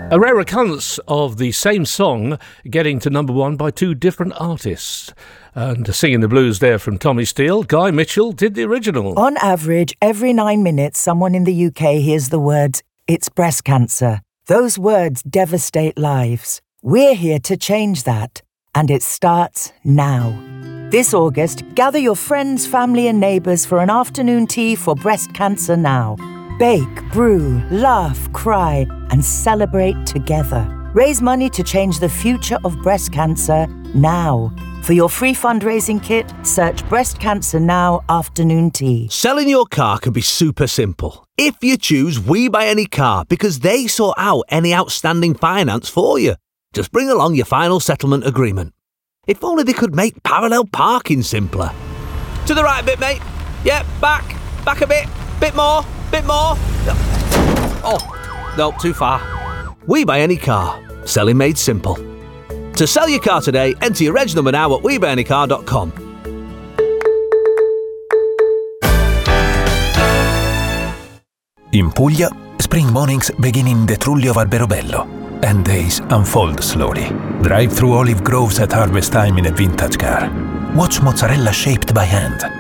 A rare occurrence of the same song getting to number one by two different artists. And singing the blues there from Tommy Steele, Guy Mitchell did the original. On average, every 9 minutes, someone in the UK hears the words, "It's breast cancer." Those words devastate lives. We're here to change that. And it starts now. This August, gather your friends, family and neighbours for an afternoon tea for breast cancer now. Bake, brew, laugh, cry and celebrate together. Raise money to change the future of breast cancer now. For your free fundraising kit, search Breast Cancer Now Afternoon Tea. Selling your car can be super simple if you choose We Buy Any Car, because they sort out any outstanding finance for you. Just bring along your final settlement agreement. If only they could make parallel parking simpler. To the right a bit, mate. Yeah, back a bit more. Oh, no, too far. We Buy Any Car. Selling made simple. To sell your car today, enter your reg number now at webuyanycar.com. In Puglia, spring mornings begin in the Trullio of Alberobello, and days unfold slowly. Drive through olive groves at harvest time in a vintage car. Watch mozzarella shaped by hand,